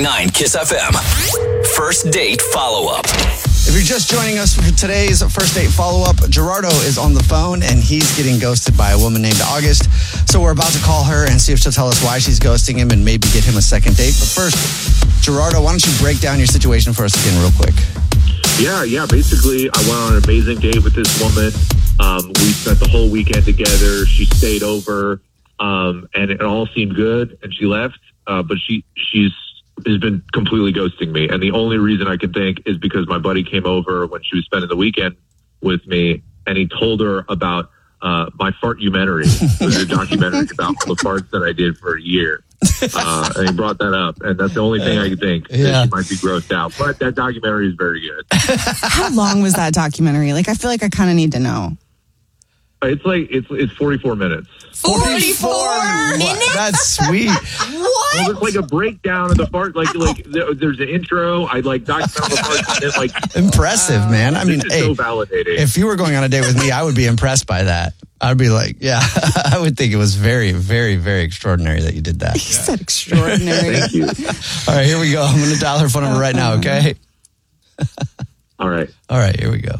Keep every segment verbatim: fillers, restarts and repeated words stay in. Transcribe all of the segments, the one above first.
nine Kiss F M. First date follow-up. If you're just joining us for today's first date follow-up, Gerardo is on the phone and he's getting ghosted by a woman named August. So we're about to call her and see if she'll tell us why she's ghosting him and maybe get him a second date. But first, Gerardo, why don't you break down your situation for us again real quick? Yeah, yeah. Basically, I went on an amazing date with this woman. Um, we spent the whole weekend together. She stayed over, um, and it all seemed good. And she left, uh, but she she's has been completely ghosting me. And the only reason I can think is because my buddy came over when she was spending the weekend with me, and he told her about uh, my fart-umentary. It was a documentary about all the farts that I did for a year. Uh, and he brought that up, and that's the only thing I can think. Yeah. She might be grossed out, but that documentary is very good. How long was that documentary? Like, I feel like I kind of need to know. It's like it's it's forty-four minutes. forty-four minutes? That's sweet. What? Well, it's like a breakdown of the fart. Like like there- there's an intro. I like document all the parts, and then like Impressive, man. I mean, this is hey, so validating. if you were going on a date with me, I would be impressed by that. I'd be like, yeah, I would think it was very, very, very extraordinary that you did that. He said extraordinary. Thank you. All right, here we go. I'm going to dial her phone number right now, okay? All right. All right, here we go.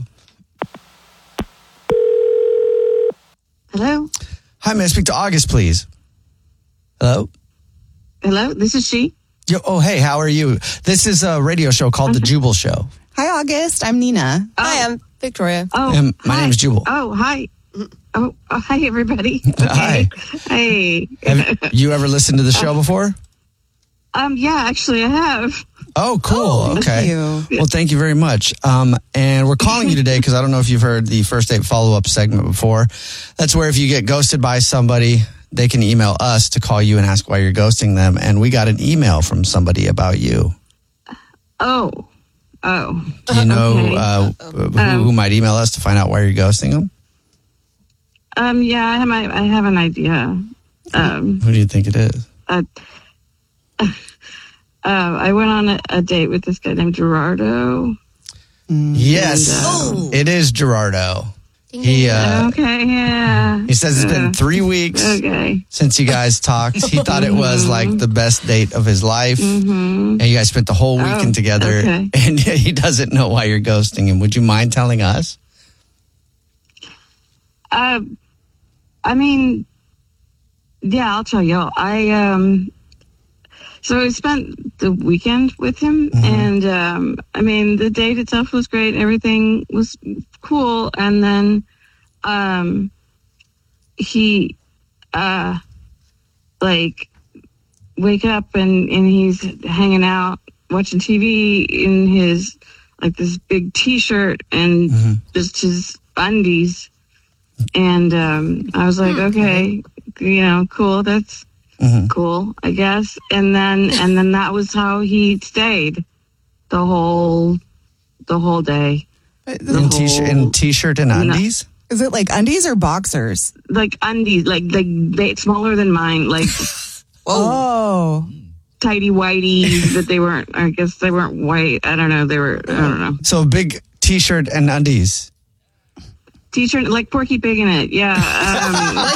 Hello? Hi, may I speak to August, please? Hello? Hello? This is she? Yo, oh, hey, how are you? This is a radio show called The Jubal Show. Hi, August. I'm Nina. Hi, I'm Victoria. Oh, Um, my hi. name's Jubal. Oh, hi. Oh, oh, hi, everybody. Okay. Hi. Hey. Have you ever listened to the show before? Um, yeah, actually, I have. Oh, cool. Okay. you. Well, thank you very much. Um, and we're calling you today because I don't know if you've heard the first date follow-up segment before. That's where if you get ghosted by somebody, they can email us to call you and ask why you're ghosting them. And we got an email from somebody about you. Oh. Oh. Do you know Okay. uh, who, who might email us to find out why you're ghosting them? Um, yeah, I have, my, I have an idea. Um, Who do you think it is? uh, uh, I went on a, a date with this guy named Gerardo. Yes, And, uh, it is Gerardo. He uh, Okay, yeah. he says it's been three weeks Okay. since you guys talked. He thought it was like the best date of his life. Mm-hmm. And you guys spent the whole weekend Oh, together. okay. And he doesn't know why you're ghosting him. Would you mind telling us? Uh, I mean, yeah, I'll tell you. I um, so I spent the weekend with him, Mm-hmm. and um, I mean, the date itself was great. Everything was cool, and then um, he uh, like wake up and and he's hanging out watching T V in his like this big T-shirt and Mm-hmm. just his undies. And um, I was like, okay, you know, cool. That's Mhm. cool, I guess. And then, and then that was how he stayed the whole, the whole day. The In t-shirt, in whole- t-shirt and undies? Is it like undies or boxers? like undies, like like they smaller than mine, like Oh. tighty whitey. That they weren't. I guess they weren't white. I don't know. They were. I don't know. So a big t-shirt and undies. T-shirt like Porky Pig in it. Yeah. Um,